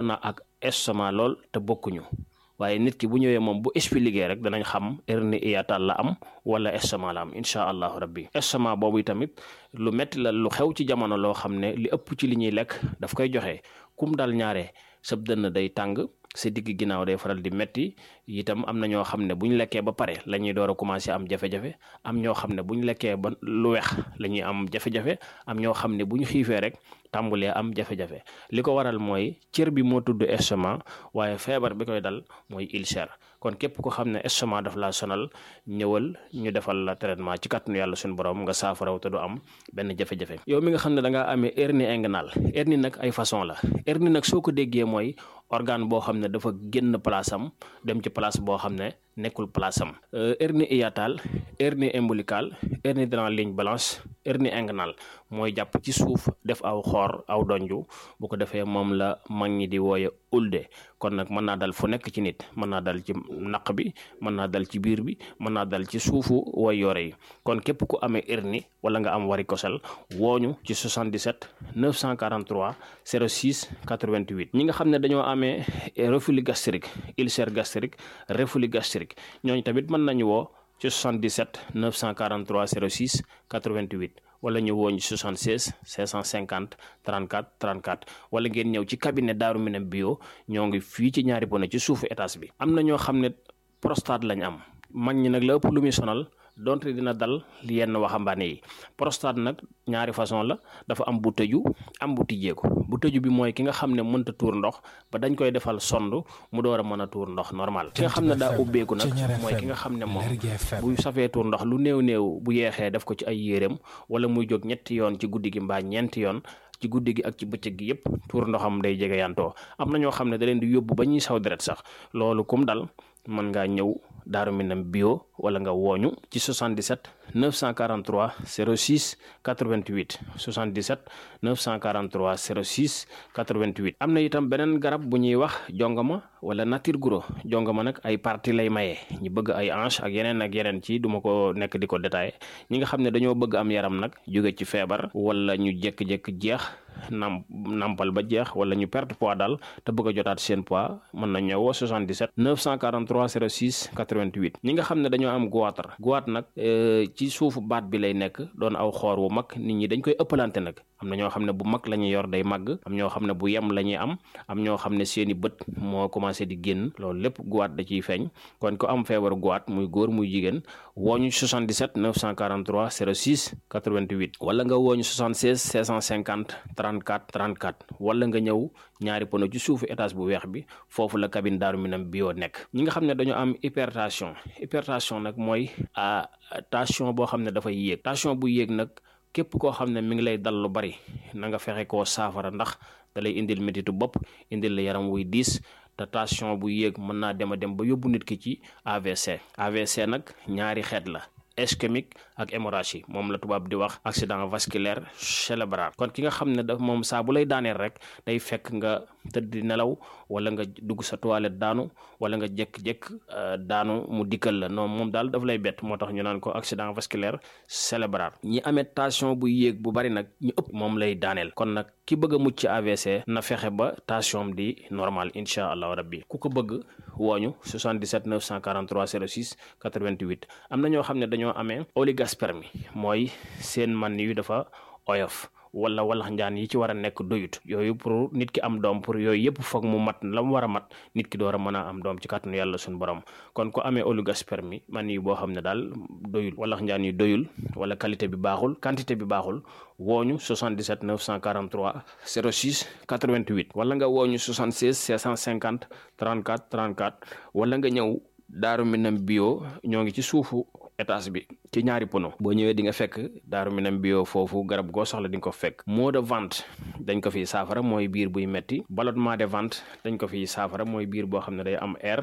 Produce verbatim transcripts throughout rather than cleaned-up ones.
na ak estomac lool te bokkuñu waaye nit ki bu ñëwee moom bu expliqué rek danañ xam hernie hiatale la am wala estomac la am incha allahu rabbi. estomac boobu tamit lu metti la lu xew ci jamono loo xam ne li ëpp ci li ñuy lekk daf koy joxe kum dal ñaare sab dënn day tàng sa digg ginnaaw day faral di metti itam am na ñoo xam ne bu ñu lekkee ba pare la ñuy door a commencé am jafe-jafe am ñoo xam ne bu ñu lekkee ba lu weex la ñuy am jafe-jafe am ñoo xam ne bu ñu xiifee rek tàmbulee am jafe-jafe li ko waral mooy cër bi moo tudd estomac waaye feebar bi koy dal mooy ulcère kon képp ko xam ne estomac daf laa sonal ñëwal ñu defal la traitement ci kàttanu yàlla suñu borom nga saafaraw te du am benn jafe-jafe. yow mi nga xam ne da ngaa amee hernie inguinale hernie nag ay façon la hernie nag soo ko déggee mooy organe boo xam ne dafa génn place am dem ci place boo xam ne nekkul place am. hernie hiatale hernie ombilicale hernie dans la ligne blanche hernie inguinale mooy jàpp ci suuf def aw xoor aw donju bu ko defee moom la mag ñi di wooye ulde kon nag mën naa dal fu nekk ci nit mën naa dal ci naq bi mën naa dal ci biir bi mën naa dal ci suufu way yore yi kon képp ku amee hernie wala nga am varicocèle wooñu ci soixante-dix-sept neuf cent quarante-trois zéro six quatre-vingt-huit ñi nga xam ne dañoo amee reflux gastrique ulcère gastrique reflux gastrique ñooñu tamit mën nañu woo ci soixante-dix-sept neuf cent quarante-trois zéro six quatre-vingt-huit wala ñu woo ñu soixante-seize cinq cent cinquante trente-quatre trente-quatre wala ngeen ñëw ci cabinet Daaru Minam bio ñoo ngi fii ci ñaari pone ci suufu étage bi. am na ñoo xam ne prostate lañ am mag ñi nag la ëpp lu muy sonal donte dina dal yenn waxambaane yi prostate nag ñaari façon la dafa am bu tëju am bu tijjeeku bu tëju bi mooy ki nga xam ne mënta tuur ndox ba dañ koy defal sond mu door a mën a tuur ndox normal ki nga xam ne daa ubbeeku nag mooy ki nga xam ne moom bu safee tuur ndox lu néew néew bu yeexee def ko ci ay yéreem wala muy jóg ñetti yoon ci guddi gi mbaa ñeenti yoon ci guddi gi ak ci bëccëg gi yëpp tuur ndoxam day jege yantoo am na ñoo xam ne da leen di yóbbu ba ñuy saw deret sax loolu kum dal mën ngaa ñëw Daaru Minam bio wala nga wooñu ci soixante-dix-sept neuf cent quarante-trois zéro six quatre-vingt-huit soixante-dix-sept neuf cent quarante-trois zéro six quatre-vingt-huit. am na itam beneen garab bu ñuy wax jongama wala nature guro jongama nag ay partie lay maye ñi bëgg ay hanche ak yeneen ak yeneen ci duma ko nekk di ko détaillé ñi nga xam ne dañoo bëgg am yaram nag jóge ci feebar wala ñu jékki-jékki jeex nam nampal ba jeex wala ñu perte poids daal te bëgg a jotaat seen poids mën na ñëwoo soixante-dix-sept neuf cent quarante-trois zéro six quatre-vingt-huit. ñi nga xam ne dañoo am goitre goitre nag ci suufu baat bi lay nekk doon aw xoor wu mag nit ñi dañ koy ëppalante nag am na ñoo xam ne bu mag la ñuy yor day màgg am ñoo xam ne bu yem la ñuy am am ñoo xam ne seeni bët moo commencé di génn loolu lépp goitre da ciy feeñ kon ko am feebaru goitre muy góor muy jigéen wooñu soixante-dix-sept neuf cent quarante-trois zéro six quatre-vingt-huit wala nga wooñu soixante-seize cinq cent cinquante trente-quatre trente-quatre wala nga ñëw ñaari pono ci suufu étage bu weex bi foofu la cabine Daaru Minam bio nekk. ñi nga xam ne dañoo am hypertension hypertension nag mooy a tension boo xam ne dafay yéeg tension bu yéeg nag képp koo xam ne mi ngi lay dal lu bari na nga fexe koo saafara ndax da lay indil métitu bopp indil la yaram wuy diis te tension bu yéeg mën naa dem a dem ba yóbbu nit ki ci A V C A V C nag ñaari xeet la ischémique ak hémorragie moom la tubaab di wax accident vasculaire cérébral kon ki nga xam ne daf moom saa bu lay daaneel rek day fekk nga tëdd di nelaw wala nga dugg sa toilette daanu wala nga jékk-jékk daanu mu dikkal la non moom daal daf lay bett moo tax ñu naan ko accident vasculaire cérébral ñi amee tension bu yéeg bu bari nag ñu ëpp moom lay daaneel kon nag ki bëgg a mucc ci A V C na fexe ba tension di normal incha allahu rabbi ku ko bëgg wooñu soixante-dix-sept neuf cent quarante-trois zéro six quatre-vingt-huit. am na ñoo xam ne dañoo amee oligospermie mooy seen man yu dafa oyof wala walax njaan yi ci war a nekk doyut yooyu pour nit ki am doom pour yooyu yëpp foog mu mat la mu war a mat nit ki door a mën a am doom ci kàttanu yàlla suñu borom kon ko amee oligospermie man yi boo xam ne daal doyul walax njaan yi doyul wala qualité bi baaxul quantité bi baaxul wooñu soixante-dix-sept neuf cent quarante-trois zéro six quatre-vingt-huit wala nga wooñu soixante-seize cinq cent cinquante trente-quatre trente-quatre wala nga ñëw Daaru Minam bio ñoo ngi ci suufu étage bi ci ñaari pono boo ñëwee di nga fekk Daaru Minam bio foofu garab goo soxla di nga ko fekk. maux de ventre dañ ko fiy saafara mooy biir buy metti ballonnement de ventre dañ ko fiy saafara mooy biir boo xam ne day am air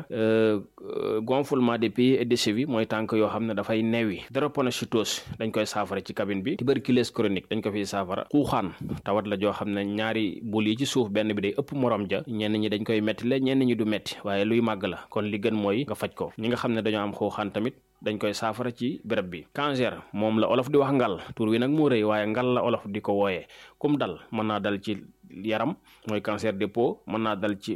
gonflement des pieds et des chevilles mooy tànk yoo xam ne dafay neewi drépanocytose dañ koy saafara ci cabine bi tuberculose chronique dañ ko fiy saafara xuuxaan tawat la joo xam ne ñaari bul yi ci suuf benn bi day ëpp morom ja ñenn ñi dañ koy metti la ñenn ñi du metti waaye luy màgg la kon li gën mooy nga faj ko ñi nga xam ne dañoo am xuuxaan tamit dañ koy saafara ci béréb bi. cancer moom la olof di wax ngal tur wi nag moo rëy waaye ngal la olof di ko wooyee kum dal mën naa dal ci yaram mooy cancer des peaux mën naa dal ci